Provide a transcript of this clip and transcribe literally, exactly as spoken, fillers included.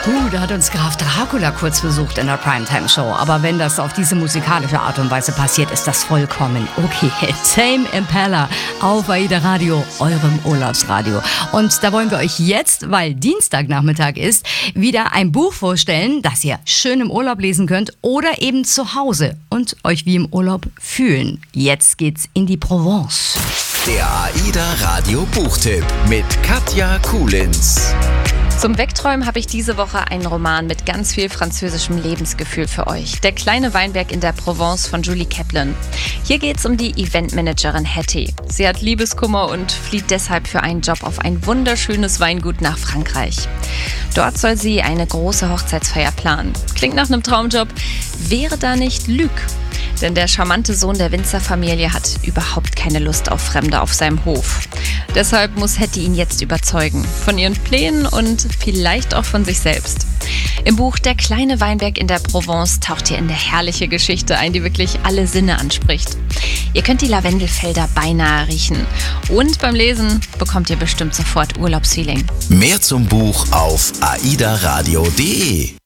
Uh, da hat uns Graf Dracula kurz besucht in der Primetime-Show. Aber wenn das auf diese musikalische Art und Weise passiert, ist das vollkommen okay. Tame Impala auf AIDA Radio, eurem Urlaubsradio. Und da wollen wir euch jetzt, weil Dienstagnachmittag ist, wieder ein Buch vorstellen, das ihr schön im Urlaub lesen könnt oder eben zu Hause und euch wie im Urlaub fühlen. Jetzt geht's in die Provence. Der AIDA Radio Buchtipp mit Katja Kulins. Zum Wegträumen habe ich diese Woche einen Roman mit ganz viel französischem Lebensgefühl für euch. Der kleine Weinberg in der Provence von Julie Kaplan. Hier geht es um die Eventmanagerin Hetty. Sie hat Liebeskummer und flieht deshalb für einen Job auf ein wunderschönes Weingut nach Frankreich. Dort soll sie eine große Hochzeitsfeier planen. Klingt nach einem Traumjob. Wäre da nicht Luc? Denn der charmante Sohn der Winzerfamilie hat überhaupt keine Lust auf Fremde auf seinem Hof. Deshalb muss Hetty ihn jetzt überzeugen. Von ihren Plänen und vielleicht auch von sich selbst. Im Buch Der kleine Weinberg in der Provence taucht ihr in eine herrliche Geschichte ein, die wirklich alle Sinne anspricht. Ihr könnt die Lavendelfelder beinahe riechen. Und beim Lesen bekommt ihr bestimmt sofort Urlaubsfeeling. Mehr zum Buch auf aidaradio punkt de.